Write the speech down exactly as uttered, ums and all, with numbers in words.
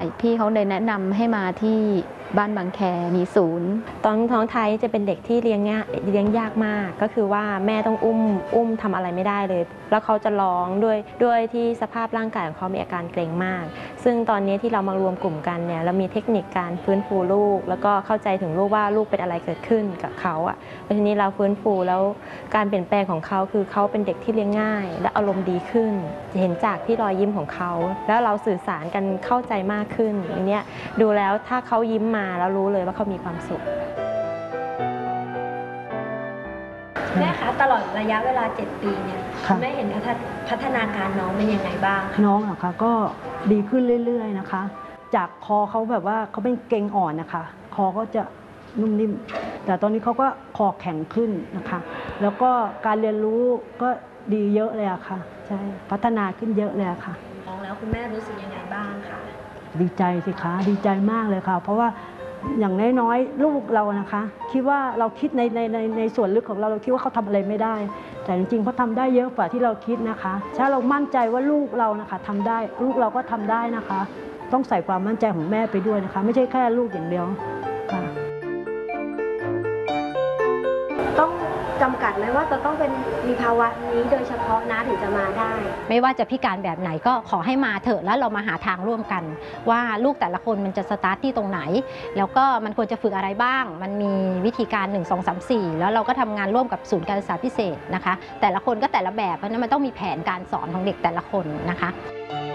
พี่เขาเลยแนะนำให้มาที่บ้านบางแคมีศูนย์ตอนท้องไทยจะเป็นเด็กที่เลี้ยงง่ายเลี้ยงยากมากก็คือว่าแม่ต้องอุ้มอุ้มทำอะไรไม่ได้เลยแล้วเขาจะร้องด้วยด้วยที่สภาพร่างกายของเขามีอาการเกร็งมากซึ่งตอนนี้ที่เรามารวมกลุ่มกันเนี่ยเรามีเทคนิคการฟื้นฟูลูกแล้วก็เข้าใจถึงลูกว่าลูกเป็นอะไรเกิดขึ้นกับเขาอ่ะเพราะทีนี้เราฟื้นฟูแล้วการเปลี่ยนแปลงของเขาคือเขาเป็นเด็กที่เลี้ยงง่ายและอารมณ์ดีขึ้นจะเห็นจากที่รอยยิ้มของเขาแล้วเราสื่อสารกันเข้าใจมากขึ้นอย่างเนี้ยดูแล้วถ้าเขายิ้มมาแล้วรู้เลยว่าเขามีความสุขแม่คะตลอดระยะเวลาเจ็ดปีเนี่ยแม่เห็นพัฒนาการน้องเป็นยังไงบ้างน้องอะค่ะก็ดีขึ้นเรื่อยๆนะคะจากคอเขาแบบว่าเขาเป็นเกร็งอ่อนนะคะคอก็จะนุ่มนิ่มแต่ตอนนี้เขาก็คอแข็งขึ้นนะคะแล้วก็การเรียนรู้ก็ดีเยอะเลยอะค่ะใช่พัฒนาขึ้นเยอะเลยอะค่ะมองแล้วคุณแม่รู้สึกยังไงบ้างคะดีใจสิคะดีใจมากเลยค่ะเพราะว่าอย่างน้อยๆลูกเรานะคะคิดว่าเราคิดในในในในส่วนลึกของเราเราคิดว่าเขาทำอะไรไม่ได้แต่จริงๆเขาทำได้เยอะกว่าที่เราคิดนะคะถ้าเรามั่นใจว่าลูกเรานะคะทำได้ลูกเราก็ทำได้นะคะต้องใส่ความมั่นใจของแม่ไปด้วยนะคะไม่ใช่แค่ลูกอย่างเดียวค่ะต้องจำกัดไหมว่าจะต้องเป็นมีภาวะนี้โดยเฉพาะนะถึงจะมาได้ไม่ว่าจะพิการแบบไหนก็ขอให้มาเถอะแล้วเรามาหาทางร่วมกันว่าลูกแต่ละคนมันจะสตาร์ทที่ตรงไหนแล้วก็มันควรจะฝึกอะไรบ้างมันมีวิธีการหนึ่ง สอง สาม สี่แล้วเราก็ทำงานร่วมกับศูนย์การศึกษาพิเศษนะคะแต่ละคนก็แต่ละแบบเพราะนั้นมันต้องมีแผนการสอนของเด็กแต่ละคนนะคะ